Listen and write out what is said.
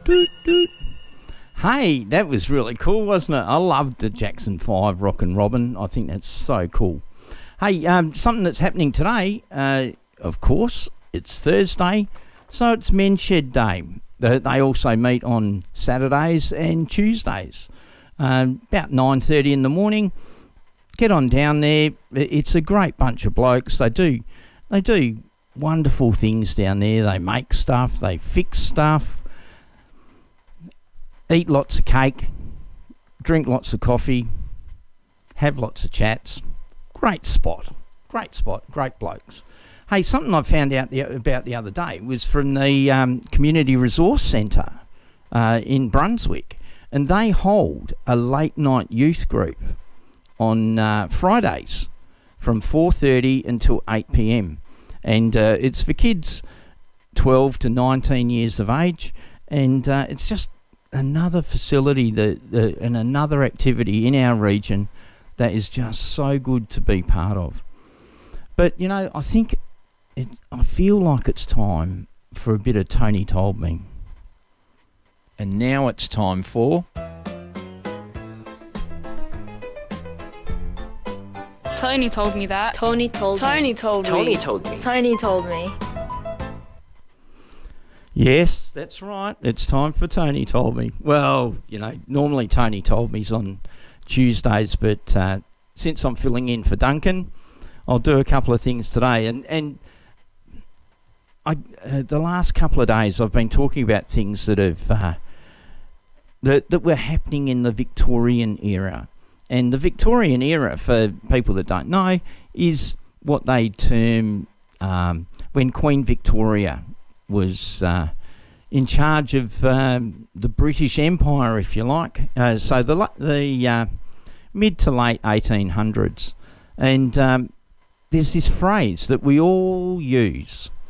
Doot, doot. Hey, that was really cool, wasn't it? I loved the Jackson 5 Rockin' Robin. I think that's so cool. Hey, something that's happening today, of course, it's Thursday, so it's Men's Shed Day. They also meet on Saturdays and Tuesdays. About 9:30 in the morning. Get on down there. It's a great bunch of blokes. They do wonderful things down there. They make stuff. They fix stuff. Eat lots of cake. Drink lots of coffee. Have lots of chats. Great spot. Great blokes. Hey, something I found out about the other day was from the Community Resource Centre in Brunswick. And they hold a late night youth group on Fridays from 4:30 until 8 p.m. And it's for kids 12 to 19 years of age. And it's just another facility and another activity in our region that is just so good to be part of. But, you know, I feel like it's time for a bit of Tony Told Me. And now it's time for... Tony told me that. Tony told me. Tony told me. Tony told me. Tony told me. Yes, that's right. It's time for Tony Told Me. Well, you know, normally Tony Told Me's on Tuesdays, but since I'm filling in for Duncan, I'll do a couple of things today. And the last couple of days I've been talking about things that have that were happening in the Victorian era. And the Victorian era, for people that don't know, is what they term when Queen Victoria was in charge of the British Empire, if you like. So the mid to late 1800s. And there's this phrase that we all use.